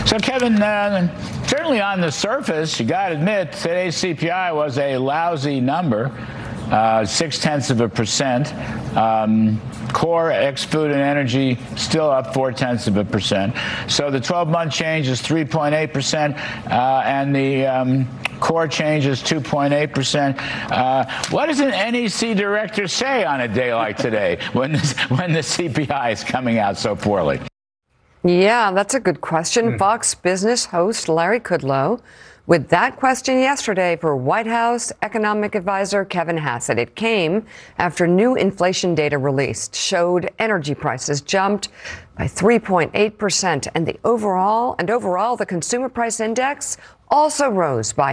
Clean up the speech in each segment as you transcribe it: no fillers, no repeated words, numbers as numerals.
So, Kevin, certainly on the surface, you got to admit, today's CPI was a lousy number, 0.6%. Core ex-food and energy still up 0.4%. So the 12-month change is 3.8%, and the core change is 2.8%. What does an NEC director say on a day like today when the CPI is coming out so poorly? Yeah, that's a good question. Fox Business host Larry Kudlow with that question yesterday for White House economic advisor Kevin Hassett. It came after new inflation data released showed energy prices jumped by 3.8%, and overall the consumer price index also rose by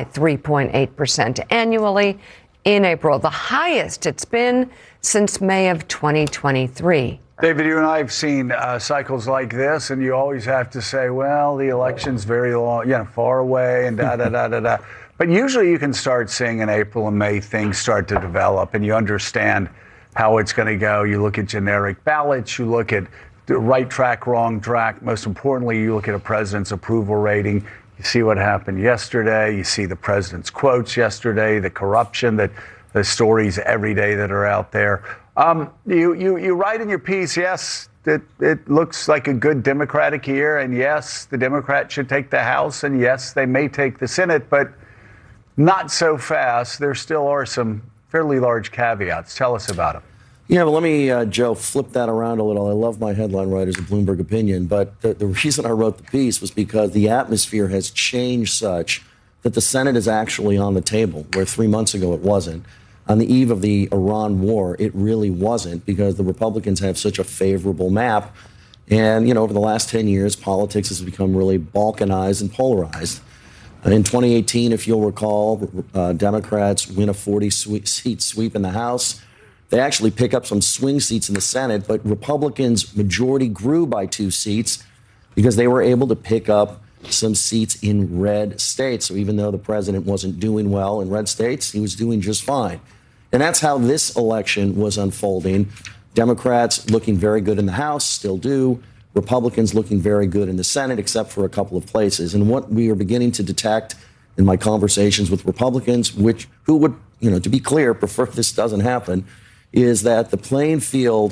3.8% annually in April, the highest it's been since May of 2023. David, you and I have seen cycles like this, and you always have to say, well, the election's very long, far away, and da-da-da-da-da. But usually you can start seeing in April and May things start to develop, and you understand how it's going to go. You look at generic ballots, you look at the right track, wrong track. Most importantly, you look at a president's approval rating. You see what happened yesterday. You see the president's quotes yesterday, the corruption, the stories every day that are out there. You write in your piece, yes, it looks like a good Democratic year, and yes, the Democrats should take the House, and yes, they may take the Senate, but not so fast. There still are some fairly large caveats. Tell us about them. Yeah, well, let me, Joe, flip that around a little. I love my headline writers of Bloomberg Opinion, but the reason I wrote the piece was because the atmosphere has changed such that the Senate is actually on the table, where 3 months ago it wasn't. On the eve of the Iran war, it really wasn't, because the Republicans have such a favorable map. And, over the last 10 years, politics has become really balkanized and polarized. In 2018, if you'll recall, Democrats win a 40-seat sweep in the House. They actually pick up some swing seats in the Senate, but Republicans' majority grew by 2 seats because they were able to pick up some seats in red states. So even though the president wasn't doing well in red states, he was doing just fine. And that's how this election was unfolding. Democrats looking very good in the House, still do. Republicans looking very good in the Senate, except for a couple of places. And what we are beginning to detect in my conversations with Republicans, who would, to be clear, prefer this doesn't happen, is that the playing field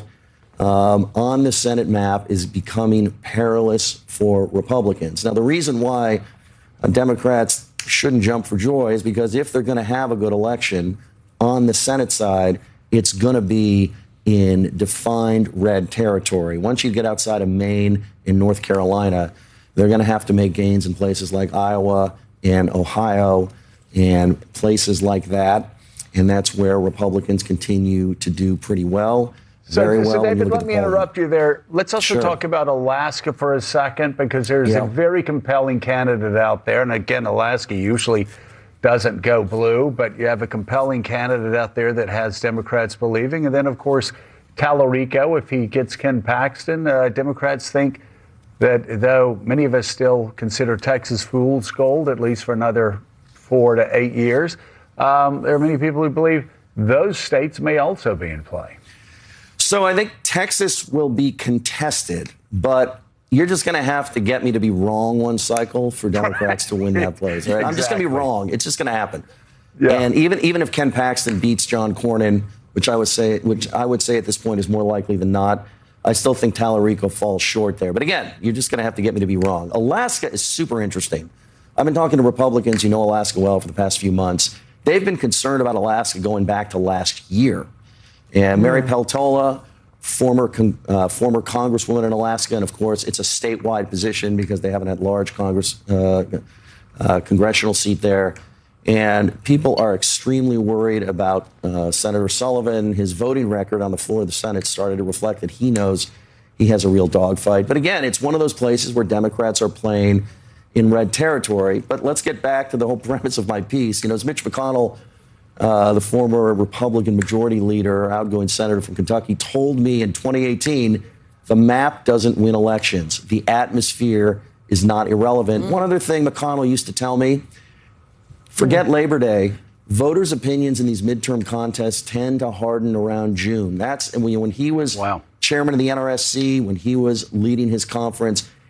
on the Senate map is becoming perilous for Republicans. Now, the reason why Democrats shouldn't jump for joy is because if they're going to have a good election on the Senate side, it's going to be in defined red territory. Once you get outside of Maine and North Carolina, they're going to have to make gains in places like Iowa and Ohio and places like that. And that's where Republicans continue to do pretty well. Very well. So David, let me interrupt you there. Let's also talk about Alaska for a second, because there's a very compelling candidate out there. And again, Alaska usually doesn't go blue, but you have a compelling candidate out there that has Democrats believing. And then, of course, Tallarico, if he gets Ken Paxton, Democrats think that though many of us still consider Texas fool's gold, at least for another 4 to 8 years, there are many people who believe those states may also be in play. So I think Texas will be contested, but you're just going to have to get me to be wrong one cycle for Democrats to win that place. Right? Exactly. I'm just going to be wrong. It's just going to happen. Yeah. And even if Ken Paxton beats John Cornyn, which I would say at this point is more likely than not, I still think Tallarico falls short there. But again, you're just going to have to get me to be wrong. Alaska is super interesting. I've been talking to Republicans, Alaska well, for the past few months. They've been concerned about Alaska going back to last year. And Mary Peltola, former congresswoman in Alaska, and of course, it's a statewide position because they haven't had large congressional seat there. And people are extremely worried about Senator Sullivan. His voting record on the floor of the Senate started to reflect that he knows he has a real dogfight. But again, it's one of those places where Democrats are playing in red territory. But let's get back to the whole premise of my piece. As Mitch McConnell, the former Republican majority leader, outgoing senator from Kentucky, told me in 2018, the map doesn't win elections. The atmosphere is not irrelevant. One other thing McConnell used to tell me, forget Labor Day, voters' opinions in these midterm contests tend to harden around June. When he was chairman of the NRSC, when he was leading his conference,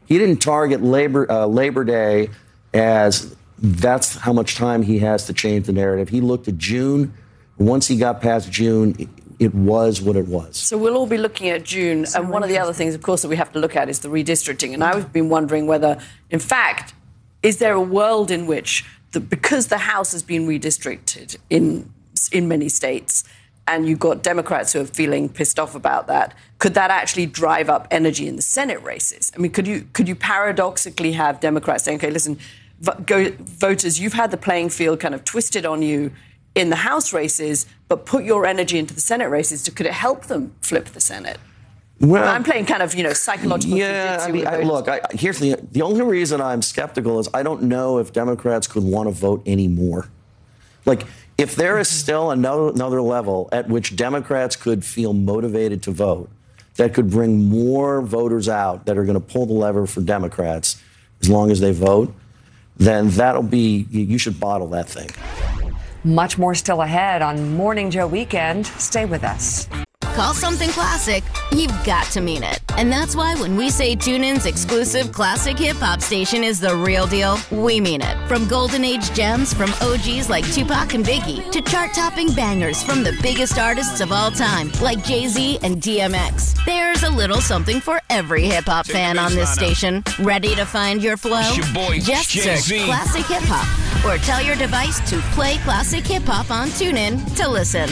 He didn't target Labor Day as that's how much time he has to change the narrative. He looked at June. Once he got past June, it was what it was. So we'll all be looking at June. And one of the other things, of course, that we have to look at is the redistricting. And I've been wondering whether, in fact, is there a world in which, because the House has been redistricted in many states, and you've got Democrats who are feeling pissed off about that, could that actually drive up energy in the Senate races? I mean, could you paradoxically have Democrats saying, okay, listen, voters, you've had the playing field kind of twisted on you in the House races, but put your energy into the Senate races. Could it help them flip the Senate? Well, I'm playing kind of, psychological. Yeah, I mean, look, here's the only reason I'm skeptical is I don't know if Democrats could want to vote anymore. Like, if there is still another level at which Democrats could feel motivated to vote, that could bring more voters out that are going to pull the lever for Democrats as long as they vote, then you should bottle that thing. Much more still ahead on Morning Joe Weekend. Stay with us. Call something classic, you've got to mean it. And that's why when we say TuneIn's exclusive classic hip-hop station is the real deal, we mean it. From golden age gems from OGs like Tupac and Biggie to chart-topping bangers from the biggest artists of all time like Jay-Z and DMX. There's a little something for every hip-hop fan on this station. Ready to find your flow? It's your boy, just Jay-Z. search Classic Hip-Hop or tell your device to play Classic Hip-Hop on TuneIn to listen.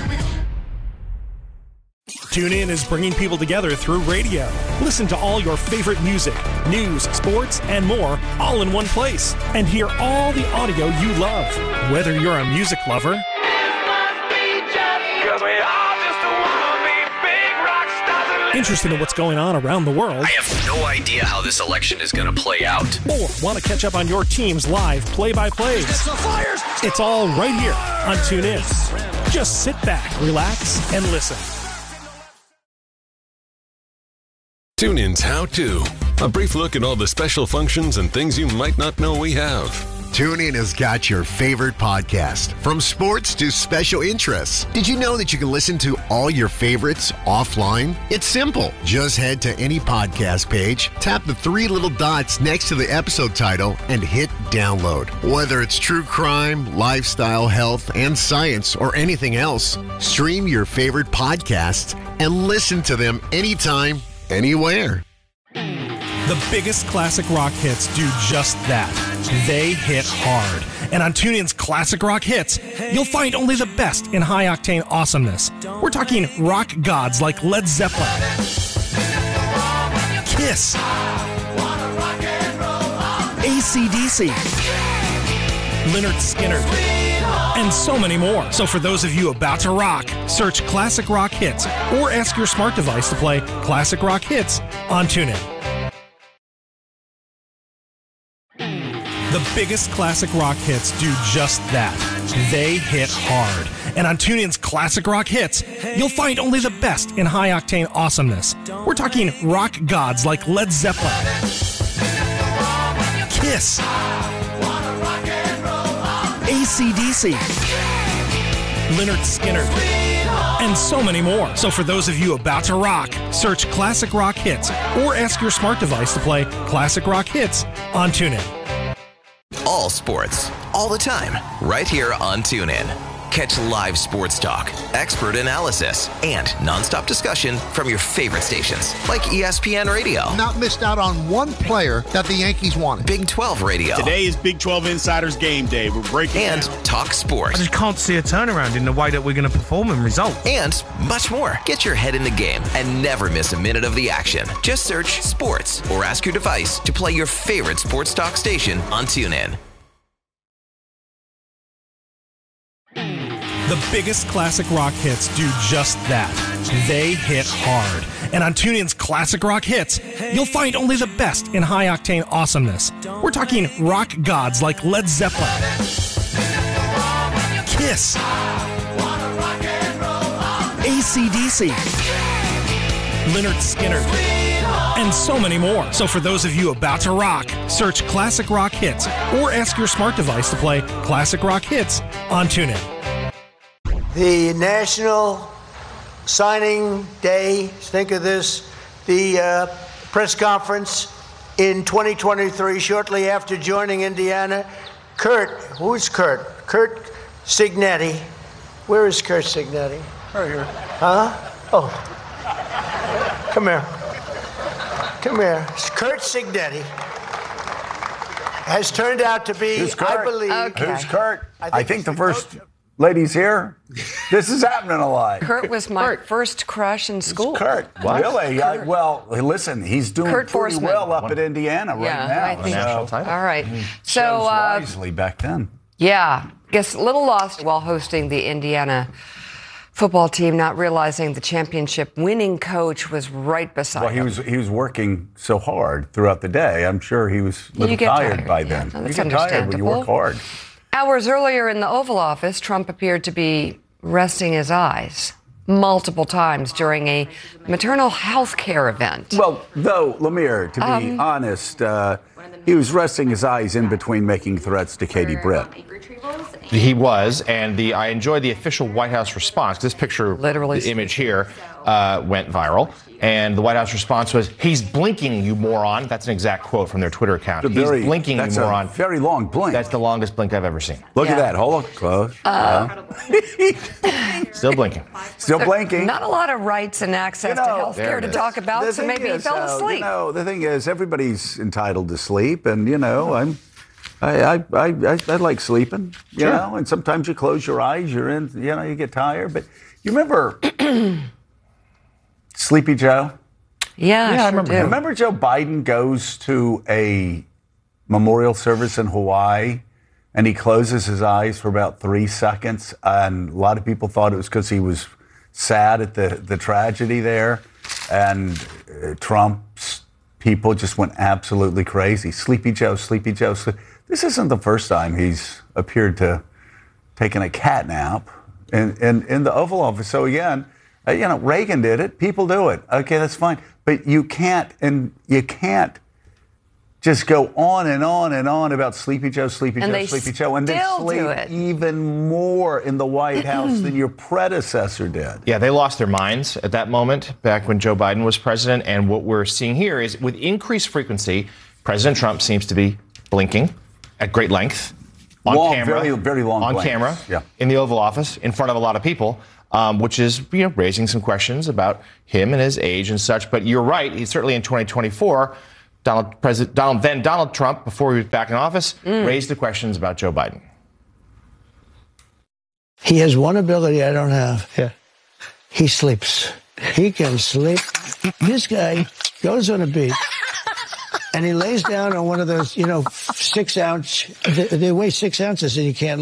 TuneIn is bringing people together through radio. Listen to all your favorite music, news, sports, and more all in one place. And hear all the audio you love. Whether you're a music lover, interested in what's going on around the world, I have no idea how this election is going to play out, or want to catch up on your team's live play-by-plays, it's all right here on TuneIn. Just sit back, relax, and listen. TuneIn's How To. A brief look at all the special functions and things you might not know we have. TuneIn has got your favorite podcast, from sports to special interests. Did you know that you can listen to all your favorites offline? It's simple. Just head to any podcast page, tap the three little dots next to the episode title, and hit download. Whether it's true crime, lifestyle, health, and science, or anything else, stream your favorite podcasts and listen to them anytime, anywhere. The biggest classic rock hits do just that. They hit hard. And on TuneIn's Classic Rock Hits, you'll find only the best in high-octane awesomeness. We're talking rock gods like Led Zeppelin, Kiss, AC/DC, Lynyrd Skynyrd, and so many more. So for those of you about to rock, search Classic Rock Hits or ask your smart device to play Classic Rock Hits on TuneIn. The biggest classic rock hits do just that. They hit hard. And on TuneIn's Classic Rock Hits, you'll find only the best in high-octane awesomeness. We're talking rock gods like Led Zeppelin, Kiss, AC/DC, Lynyrd Skynyrd, and so many more. So for those of you about to rock, search Classic Rock Hits or ask your smart device to play Classic Rock Hits on TuneIn. all sports, all the time, right here on TuneIn. Catch live sports talk, expert analysis, and nonstop discussion from your favorite stations like ESPN Radio. Not missed out on one player that the Yankees wanted. Big 12 Radio. Today is Big 12 Insiders Game Day. We're breaking and down. Talk sports. I just can't see a turnaround in the way that we're going to perform and result. And much more. Get your head in the game and never miss a minute of the action. Just search sports or ask your device to play your favorite sports talk station on TuneIn. The biggest classic rock hits do just that. They hit hard. And on TuneIn's Classic Rock Hits, you'll find only the best in high-octane awesomeness. We're talking rock gods like Led Zeppelin, Kiss, AC/DC, Lynyrd Skynyrd, and so many more. So for those of you about to rock, search Classic Rock Hits or ask your smart device to play Classic Rock Hits on TuneIn. The National Signing Day, think of this, the press conference in 2023, shortly after joining Indiana. Kurt, who's Kurt? Curt Cignetti. Where is Curt Cignetti? Right here. Huh? Oh. Come here. Come here. Curt Cignetti has turned out to be, Who's Kurt? I believe. Okay. Who's Kurt? I think the first lady's here. This is happening a lot. Kurt was my first crush in school. Kurt, really? Well, listen, he's doing Kurt pretty Forsman. well up at Indiana right now. I think so so. All right. So, chose wisely back then. yeah, guess a little lost while hosting the Indiana football team, not realizing the championship winning coach was right beside Well, him. he was working so hard throughout the day. I'm sure he was a little You get tired by yeah. then. No, You that's get tired when you work hard. Hours earlier in the Oval Office, Trump appeared to be resting his eyes multiple times during a maternal health care event. Well, though, Lemire, to be honest, he was resting his eyes in between making threats to Katie Britt. He was, and I enjoyed the official White House response. This picture, Literally the image here, went viral. And the White House response was, "He's blinking, you moron." That's an exact quote from their Twitter account. He's blinking, you moron. That's a very long blink. That's the longest blink I've ever seen. Look at that. Hold on. Close. Still blinking. Still blinking. Not a lot of rights and access to health care to talk about, the so thing maybe he is, fell asleep. the thing is, everybody's entitled to sleep, and I like sleeping, you know. And sometimes you close your eyes, you're in, you get tired. But you remember Sleepy Joe? Yeah, I remember. Remember Joe Biden goes to a memorial service in Hawaii, and he closes his eyes for about 3 seconds, and a lot of people thought it was because he was sad at the tragedy there, and Trump's people just went absolutely crazy. Sleepy Joe, Sleepy Joe. This isn't the first time he's appeared to taking a cat nap in the Oval Office. So again, Reagan did it. People do it. Okay, that's fine. But you can't just go on and on and on about Sleepy Joe, Sleepy Joe, Sleepy Joe, and then sleep even more in the White House than your predecessor did. Yeah, they lost their minds at that moment back when Joe Biden was president. And what we're seeing here is with increased frequency, President Trump seems to be blinking at great length on camera. Very, very long on blinks. camera Yeah. in the Oval Office in front of a lot of people. Which is raising some questions about him and his age and such. But you're right. He's certainly in 2024, Donald Trump, before he was back in office, raised the questions about Joe Biden. He has one ability I don't have. Yeah. He sleeps. He can sleep. This guy goes on a beach and he lays down on one of those, 6-ounce, they weigh 6 ounces and you can't